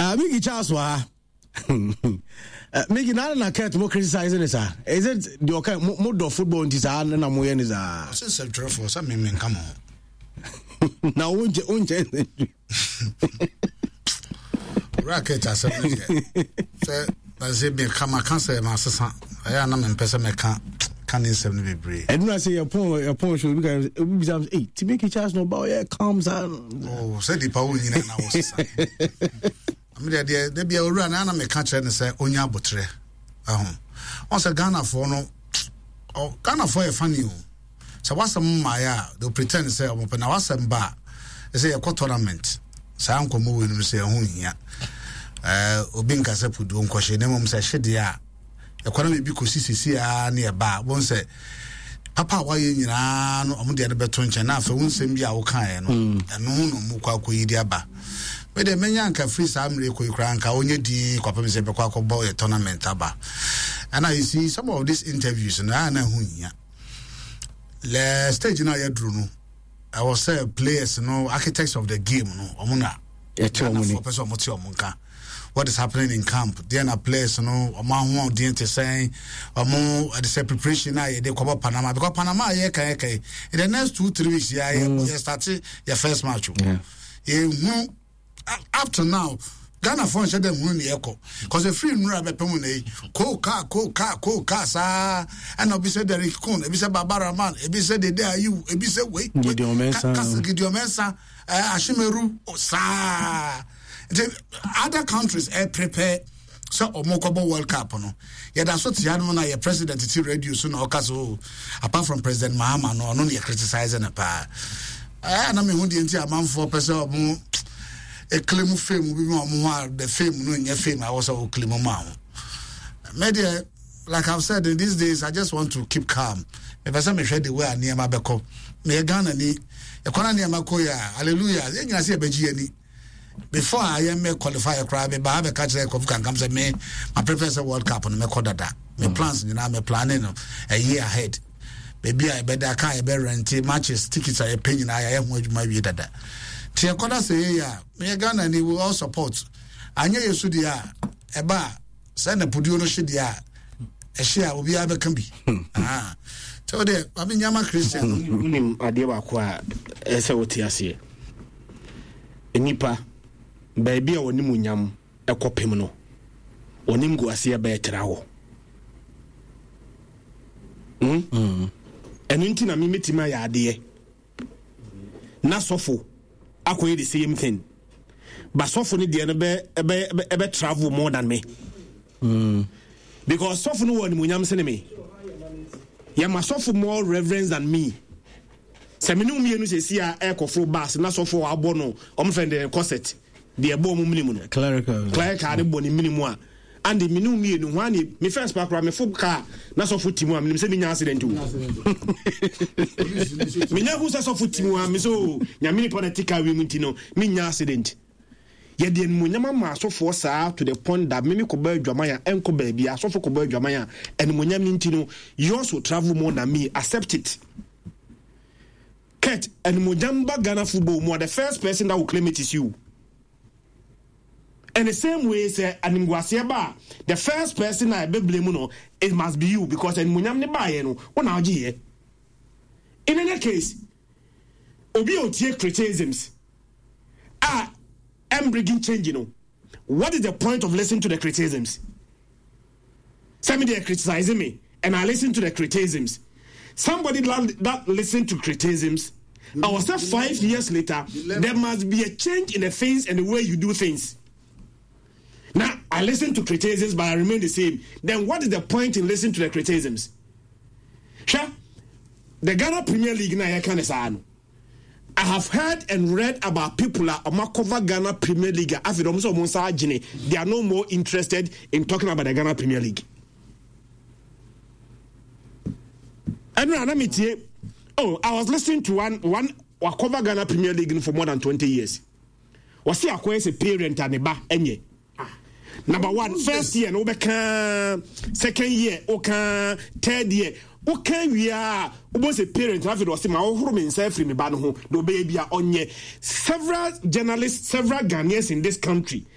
Miki Charles wa. Miki na Kurt mo criticizing this. Is it the okay mode of football in this na mo yen is a. Since for some men come on. Now unje. Racket as a say be come cancer my sister. I am not person me can in 7 be brave. And when I say your point should because to make a chance no about yeah comes on. Oh, said the power in an hour. I mean, there be a run and I may catch and say, Onya Botre. Once a Ghana for no, oh, Ghana for a funny. So what's some Maya, they'll pretend to say, open a was some bar. They say a court tournament. So I'm coming with say, Hunya. Obinka said, put one question, them say, Shedia. The economy because see nearby. One say, Papa, why you know, I'm the other beton channel for one same year, okay, and no Muka Kuidiaba. But the Menyanka free some require crank, only the Copper Zebra boy tournament aba. And I see some of these interviews, and I know who ya. The stage in our Druno. I was say players, no architects of the game, no Omuna. For person Motionka. What is happening in camp? Then a place, no among one didn't say, or more at the preparation. They come up Panama because Panama, in the next 2-3 weeks, you started your first match. Up to now, Ghana phone said them win the echo because the free Nura Pemone, Coca, and Obi said Derek Coon, Ebi said Barbara Man, Ebi said the day you, Ebi said wait, Gideon Mensa, Ashimeru, Sa. Other countries prepare so Omokobo World Cup. No, yeah, that's what Yanona, your president, is radio soon or Caso, apart from President Mahama, no, only criticizing a pa. And I mean, who didn't see a man for person a claim of fame will be more the fame, no, in your fame, I also claim a man. Media, like I've said, in these days, I just want to keep calm. If I say me share the way near my beko, me Ghana ni, a corner near Makoya, hallelujah, then I say a Begiani. Before I am a qualifier crab, but I have a catch like can come to me. My preference World Cup on the Mekodada. My plans, you know, I'm planning a year ahead. Maybe I better can't bear rent matches, tickets are a penny. I am what you might be that. Tiakoda say, yeah, me a gun and he will all support. I know you should, yeah, a bar, send a Puduno should, yeah, a share will be able can be. So there, I mean, Yama Christian, Adewa Qua, SOTS. Nipa. Baby, a woni munyam ekopem no onim guase e ba etira wo enu nti na me metima ya ade na sofo akoye the same thing but sofo ne de no be travel more than me because sofo no woni munyam se ne me ya ma sofo more reverence than me. Se me no mienu se sia ekofro bass na sofo abo no omfende corset the ebo muminimu no clerical de boni minimu a and the minu mienu ho ani me first park me fo car na sofo timu a me se me nya accident o me nya hu se sofo timu a me so nya mini political we munti no me nya accident ye de munyama ma sofo saa to the point that me ko ba adwamaya enko ba bia sofo ko ba adwamaya and munyam ninti no you also travel more than me, accept it. Kurt and Mujamba Ghana football more the first person that will claim it is you. And the same way say Animguasiaba, the first person I be blame no, it must be you because and Munyam ne buy no on our G. In any case, Obi Otie criticisms I'm bringing change, you know. What is the point of listening to the criticisms? Somebody they are criticizing me and I listen to the criticisms. Somebody that listen to criticisms, I was said 5 years later, there must be a change in the things and the way you do things. Now, I listen to criticisms, but I remain the same. Then what is the point in listening to the criticisms? Sure. The Ghana Premier League, I have heard and read about people at Omakova Ghana Premier League. They are no more interested in talking about the Ghana Premier League. I was listening to one Wakova Ghana Premier League for more than 20 years. Was he a parent and a ba enye? Number one, first year, no beka, second year, okay, third year, okay, we are almost a parent. Have it was my own home in self in the banho, no baby, on ye. Several journalists, several Ghanaians in this country